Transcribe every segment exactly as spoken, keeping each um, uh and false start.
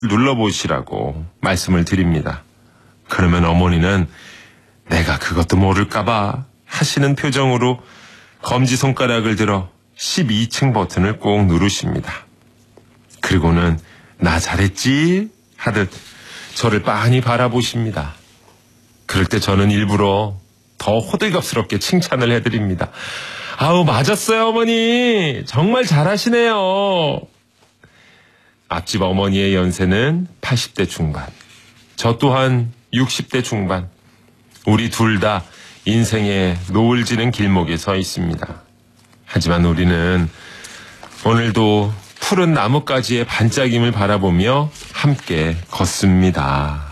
눌러보시라고 말씀을 드립니다. 그러면 어머니는 내가 그것도 모를까봐 하시는 표정으로 검지손가락을 들어 십이 층 버튼을 꼭 누르십니다. 그리고는 나 잘했지? 하듯 저를 빤히 바라보십니다. 그럴 때 저는 일부러 더 호들갑스럽게 칭찬을 해드립니다. 아우, 맞았어요, 어머니. 정말 잘하시네요. 앞집 어머니의 연세는 팔십 대 중반. 저 또한 육십 대 중반. 우리 둘 다 인생의 노을 지는 길목에 서 있습니다. 하지만 우리는 오늘도 푸른 나뭇가지의 반짝임을 바라보며 함께 걷습니다.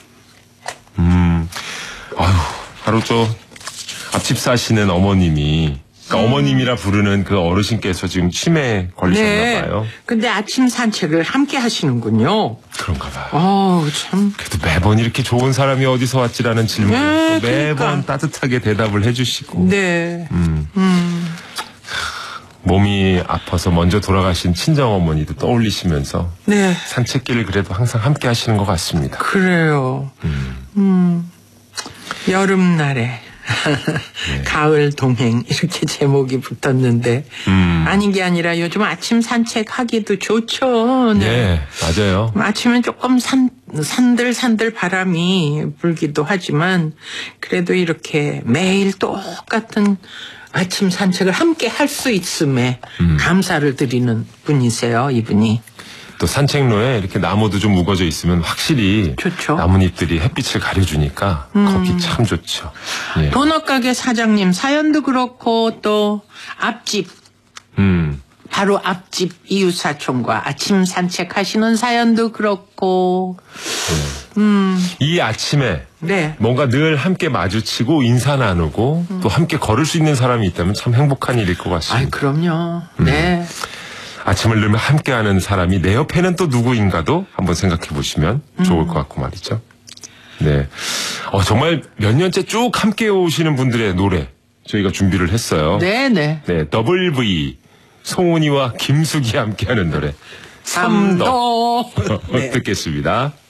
음, 아유, 바로 저 앞집 사시는 어머님이, 그러니까 음. 어머님이라 부르는 그 어르신께서 지금 치매에 걸리셨나 봐요. 네. 근데 아침 산책을 함께 하시는군요. 그런가 봐요. 어우, 참. 그래도 매번 이렇게 좋은 사람이 어디서 왔지라는 질문에 네, 또 매번 그러니까. 따뜻하게 대답을 해주시고. 네. 음. 음. 몸이 아파서 먼저 돌아가신 친정어머니도 떠올리시면서 네. 산책길을 그래도 항상 함께 하시는 것 같습니다. 그래요. 음. 음. 여름날에 네. 가을 동행 이렇게 제목이 붙었는데 음. 아닌 게 아니라 요즘 아침 산책하기도 좋죠. 네, 네. 맞아요. 아침엔 조금 산, 산들산들 바람이 불기도 하지만 그래도 이렇게 매일 똑같은 아침 산책을 함께 할 수 있음에 음. 감사를 드리는 분이세요, 이분이. 또 산책로에 이렇게 나무도 좀 우거져 있으면 확실히 좋죠. 나뭇잎들이 햇빛을 가려주니까 음. 걷기 참 좋죠. 예. 도넛 가게 사장님 사연도 그렇고 또 앞집 음. 바로 앞집 이웃사촌과 아침 산책하시는 사연도 그렇고 네. 음. 이 아침에 네. 뭔가 늘 함께 마주치고 인사 나누고 음. 또 함께 걸을 수 있는 사람이 있다면 참 행복한 일일 것 같습니다. 아이, 그럼요. 음. 네. 아침을 늘 함께하는 사람이 내 옆에는 또 누구인가도 한번 생각해 보시면 음. 좋을 것 같고 말이죠. 네, 어, 정말 몇 년째 쭉 함께 오시는 분들의 노래 저희가 준비를 했어요. 네네. 네, 더블 V 송은이와 김숙이 함께하는 노래 삼도 삼도. 네. 듣겠습니다.